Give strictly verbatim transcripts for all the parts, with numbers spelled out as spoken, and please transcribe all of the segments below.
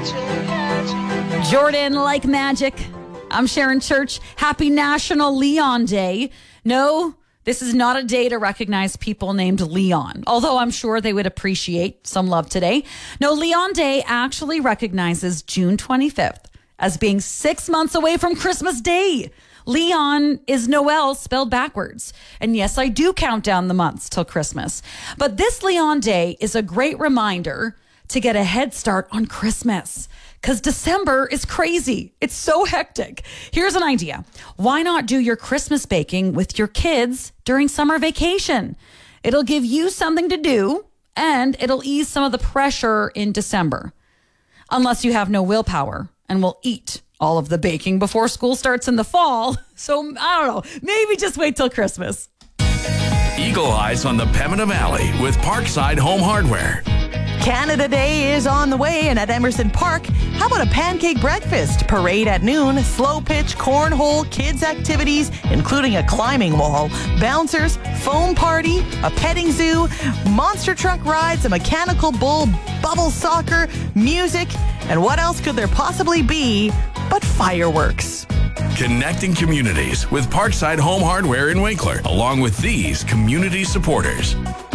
Jordan, like magic. I'm Sharon Church. Happy National Leon Day. No, this is not a day to recognize people named Leon, although I'm sure they would appreciate some love today. No, Leon Day actually recognizes June twenty-fifth as being six months away from Christmas Day. Leon is Noel spelled backwards. And yes, I do count down the months till Christmas. But this Leon Day is a great reminder to get a head start on Christmas. Because December is crazy. It's so hectic. Here's an idea. Why not do your Christmas baking with your kids during summer vacation? It'll give you something to do, and it'll ease some of the pressure in December. Unless you have no willpower and will eat all of the baking before school starts in the fall. So, I don't know. Maybe just wait till Christmas. Eagle Eyes on the Pembina Valley with Parkside Home Hardware. Canada Day is on the way, and at Emerson Park, how about a pancake breakfast, parade at noon, slow pitch, cornhole, kids activities, including a climbing wall, bouncers, foam party, a petting zoo, monster truck rides, a mechanical bull, bubble soccer, music, and what else could there possibly be but fireworks? Connecting communities with Parkside Home Hardware in Winkler, along with these community supporters.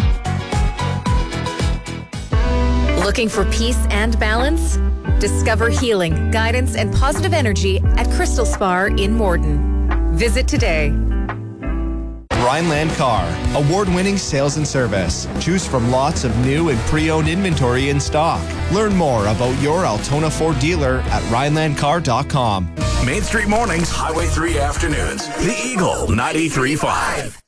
Looking for peace and balance? Discover healing, guidance, and positive energy at Crystal Spa in Morden. Visit today. Rhineland Car, award-winning sales and service. Choose from lots of new and pre-owned inventory in stock. Learn more about your Altona Ford dealer at rhineland car dot com. Main Street Mornings, Highway three Afternoons. The Eagle ninety-three point five.